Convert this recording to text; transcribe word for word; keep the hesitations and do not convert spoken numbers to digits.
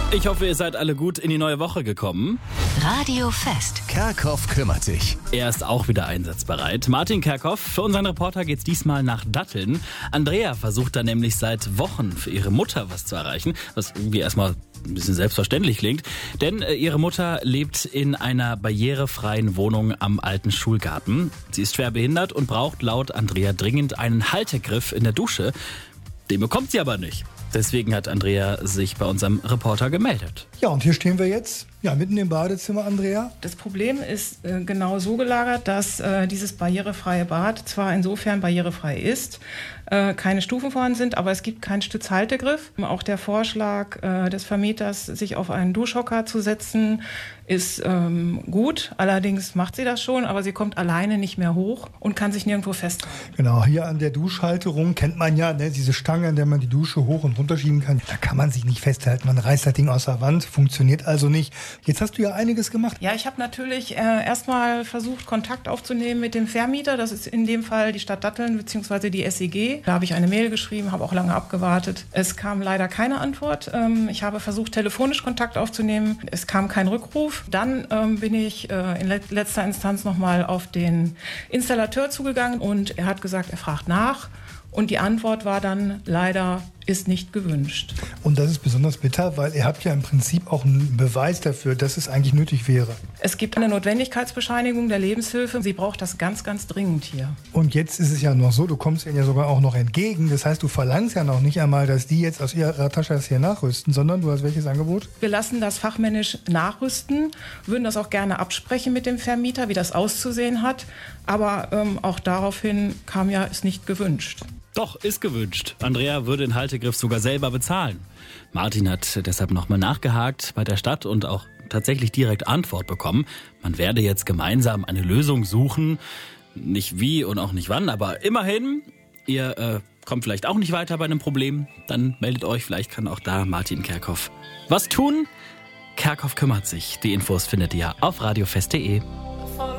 Ich hoffe, ihr seid alle gut in die neue Woche gekommen. Radio Fest. Kerkhoff kümmert sich. Er ist auch wieder einsatzbereit. Martin Kerkhoff, für unseren Reporter geht's diesmal nach Datteln. Andrea versucht da nämlich seit Wochen für ihre Mutter was zu erreichen, was irgendwie erstmal ein bisschen selbstverständlich klingt. Denn äh, ihre Mutter lebt in einer barrierefreien Wohnung am alten Schulgarten. Sie ist schwer behindert und braucht laut Andrea dringend einen Haltegriff in der Dusche. Den bekommt sie aber nicht. Deswegen hat Andrea sich bei unserem Reporter gemeldet. Ja, und hier stehen wir jetzt, ja, mitten im Badezimmer, Andrea. Das Problem ist äh, genau so gelagert, dass äh, dieses barrierefreie Bad zwar insofern barrierefrei ist, äh, keine Stufen vorhanden sind, aber es gibt keinen Stützhaltegriff. Auch der Vorschlag äh, des Vermieters, sich auf einen Duschhocker zu setzen, ist ähm, gut. Allerdings macht sie das schon, aber sie kommt alleine nicht mehr hoch und kann sich nirgendwo festhalten. Genau, hier an der Duschhalterung kennt man ja, ne, diese Stange, an der man die Dusche hoch und runter schieben kann. Da kann man sich nicht festhalten. Man reißt das Ding aus der Wand, funktioniert also nicht. Jetzt hast du ja einiges gemacht. Ja, ich habe natürlich äh, erstmal versucht, Kontakt aufzunehmen mit dem Vermieter. Das ist in dem Fall die Stadt Datteln bzw. die S E G. Da habe ich eine Mail geschrieben, habe auch lange abgewartet. Es kam leider keine Antwort. Ähm, ich habe versucht, telefonisch Kontakt aufzunehmen. Es kam kein Rückruf. Dann ähm, bin ich äh, in let- letzter Instanz nochmal auf den Installateur zugegangen und er hat gesagt, er fragt nach. Und die Antwort war dann, leider ist nicht gewünscht. Und das ist besonders bitter, weil ihr habt ja im Prinzip auch einen Beweis dafür, dass es eigentlich nötig wäre. Es gibt eine Notwendigkeitsbescheinigung der Lebenshilfe. Sie braucht das ganz, ganz dringend hier. Und jetzt ist es ja noch so, du kommst ihnen ja sogar auch noch entgegen. Das heißt, du verlangst ja noch nicht einmal, dass die jetzt aus ihrer Tasche das hier nachrüsten, sondern du hast welches Angebot? Wir lassen das fachmännisch nachrüsten, würden das auch gerne absprechen mit dem Vermieter, wie das auszusehen hat. Aber ähm, auch daraufhin kam ja, ist nicht gewünscht. Doch, ist gewünscht. Andrea würde den Haltegriff sogar selber bezahlen. Martin hat deshalb nochmal nachgehakt bei der Stadt und auch tatsächlich direkt Antwort bekommen. Man werde jetzt gemeinsam eine Lösung suchen. Nicht wie und auch nicht wann, aber immerhin, ihr äh, kommt vielleicht auch nicht weiter bei einem Problem. Dann meldet euch, vielleicht kann auch da Martin Kerkhoff was tun. Kerkhoff kümmert sich. Die Infos findet ihr auf radiofest punkt de.